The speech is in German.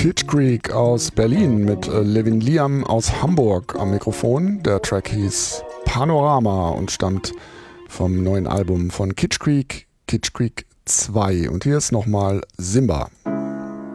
Kitsch Creek aus Berlin mit Levin Liam aus Hamburg am Mikrofon. Der Track hieß Panorama und stammt vom neuen Album von Kitsch Creek 2. Und hier ist nochmal Simba.